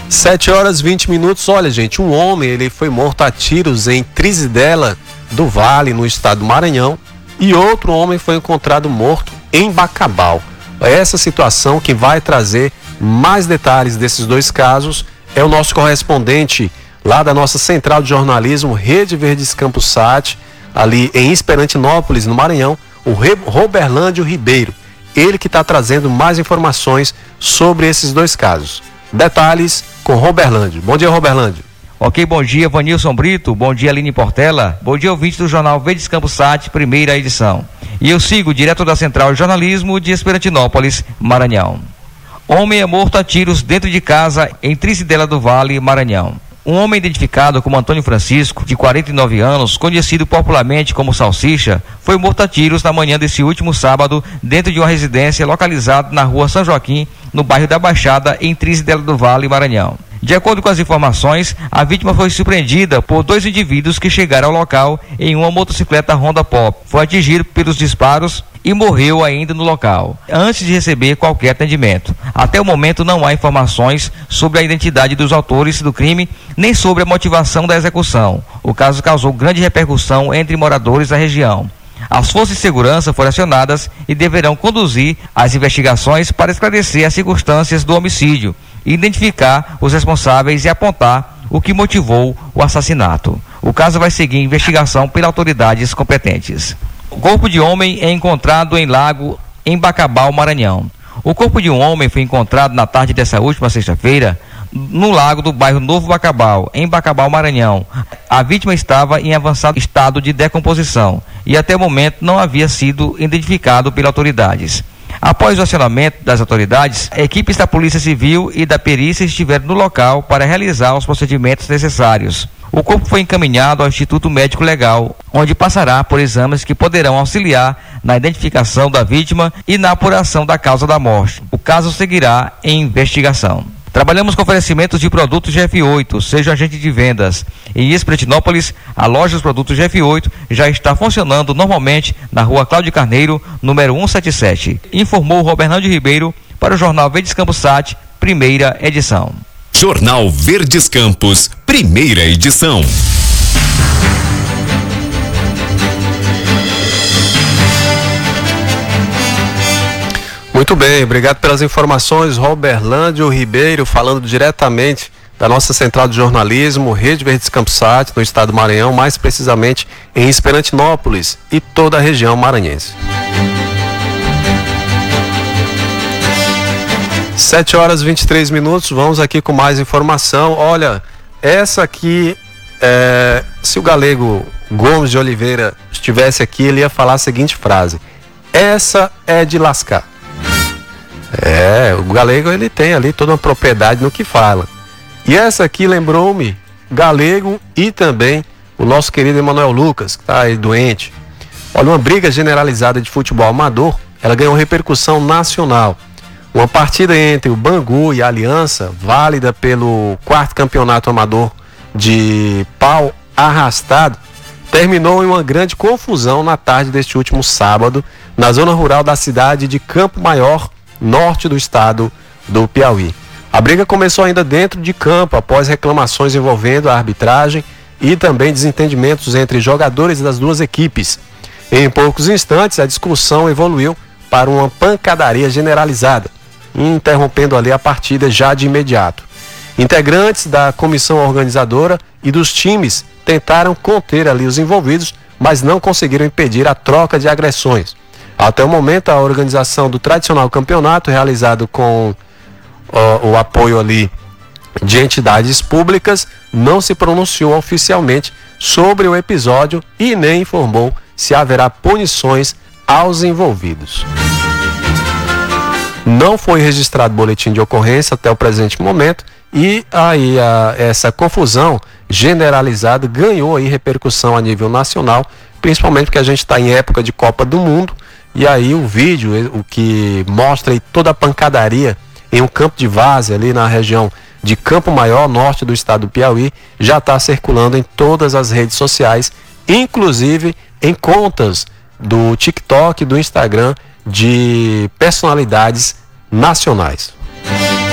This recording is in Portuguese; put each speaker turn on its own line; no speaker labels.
7h20. Olha, gente, um homem ele foi morto a tiros em Trizidela do Vale, no estado do Maranhão, e outro homem foi encontrado morto em Bacabal. Essa situação, que vai trazer mais detalhes desses dois casos, é o nosso correspondente lá da nossa central de jornalismo, Rede Verdes Campos Sat, ali em Esperantinópolis, no Maranhão, o Roberlândio Ribeiro. Ele que está trazendo mais informações sobre esses dois casos. Detalhes com Roberlândio. Bom dia, Roberlândio.
Ok, bom dia, Vanilson Brito, bom dia, Aline Portela, bom dia, ouvintes do jornal Verdes Campos Sat, primeira edição. E eu sigo direto da Central de Jornalismo de Esperantinópolis, Maranhão. Homem é morto a tiros dentro de casa em Trizidela do Vale, Maranhão. Um homem identificado como Antônio Francisco, de 49 anos, conhecido popularmente como Salsicha, foi morto a tiros na manhã desse último sábado dentro de uma residência localizada na rua São Joaquim, no bairro da Baixada, em Trizidela do Vale, Maranhão. De acordo com as informações, a vítima foi surpreendida por dois indivíduos que chegaram ao local em uma motocicleta Honda Pop. Foi atingido pelos disparos e morreu ainda no local, antes de receber qualquer atendimento. Até o momento não há informações sobre a identidade dos autores do crime, nem sobre a motivação da execução. O caso causou grande repercussão entre moradores da região. As forças de segurança foram acionadas e deverão conduzir as investigações para esclarecer as circunstâncias do homicídio, identificar os responsáveis e apontar o que motivou o assassinato. O caso vai seguir investigação pelas autoridades competentes. O corpo de homem é encontrado em lago em Bacabal, Maranhão. O corpo de um homem foi encontrado na tarde dessa última sexta-feira no lago do bairro Novo Bacabal, em Bacabal, Maranhão. A vítima estava em avançado estado de decomposição e até o momento não havia sido identificado pelas autoridades. Após o acionamento das autoridades, equipes da Polícia Civil e da perícia estiveram no local para realizar os procedimentos necessários. O corpo foi encaminhado ao Instituto Médico Legal, onde passará por exames que poderão auxiliar na identificação da vítima e na apuração da causa da morte. O caso seguirá em investigação. Trabalhamos com oferecimentos de produtos GF8, seja agente de vendas. Em Esperantinópolis, a loja dos produtos GF8 já está funcionando normalmente na rua Cláudio Carneiro, número 177. Informou Roberlândio Ribeiro para o jornal Verdes Campos Sat, primeira edição.
Jornal Verdes Campos, primeira edição.
Muito bem, obrigado pelas informações, Roberlândio Ribeiro, falando diretamente da nossa central de jornalismo, Rede Verdes Campos Sat, no estado do Maranhão, mais precisamente em Esperantinópolis e toda a região maranhense. 7h23, vamos aqui com mais informação. Olha, essa aqui, se o Galego Gomes de Oliveira estivesse aqui, ele ia falar a seguinte frase: essa é de lascar. O Galego, ele tem ali toda uma propriedade no que fala. E essa aqui lembrou-me Galego e também o nosso querido Emanuel Lucas, que está aí doente. Olha, uma briga generalizada de futebol amador, ela ganhou repercussão nacional. Uma partida entre o Bangu e a Aliança, válida pelo 4º campeonato amador de pau arrastado, terminou em uma grande confusão na tarde deste último sábado, na zona rural da cidade de Campo Maior, norte do estado do Piauí. A briga começou ainda dentro de campo, após reclamações envolvendo a arbitragem e também desentendimentos entre jogadores das duas equipes. Em poucos instantes, a discussão evoluiu para uma pancadaria generalizada, interrompendo ali a partida já de imediato. Integrantes da comissão organizadora e dos times tentaram conter ali os envolvidos, mas não conseguiram impedir a troca de agressões. Até o momento, a organização do tradicional campeonato, realizado com o apoio ali de entidades públicas, não se pronunciou oficialmente sobre o episódio e nem informou se haverá punições aos envolvidos. Não foi registrado boletim de ocorrência até o presente momento e aí essa confusão generalizada ganhou aí repercussão a nível nacional, principalmente porque a gente está em época de Copa do Mundo. E aí o vídeo, o que mostra aí toda a pancadaria em um campo de várzea ali na região de Campo Maior, norte do estado do Piauí, já está circulando em todas as redes sociais, inclusive em contas do TikTok e do Instagram de personalidades nacionais.